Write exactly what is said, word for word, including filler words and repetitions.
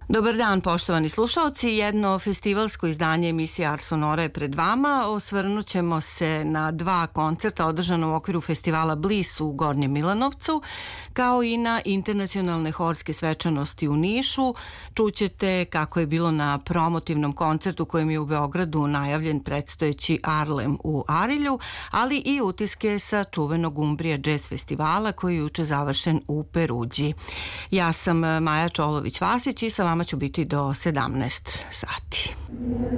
Dobar dan, poštovani slušaoci. Jedno festivalsko izdanje emisije Ars Sonora je pred vama. Osvrnut ćemo se na dva koncerta održana u okviru festivala Bliss u Gornjem Milanovcu, kao i na internacionalne horske svečanosti u Nišu. Čućete kako je bilo na promotivnom koncertu kojem je u Beogradu najavljen predstojeći Arlem u Arilju, ali i utiske sa čuvenog Umbrija Jazz festivala koji je juče završen u Peruđi. Ja sam Maja Čolović-Vasić i sa vama ću biti do sedamnaest sati.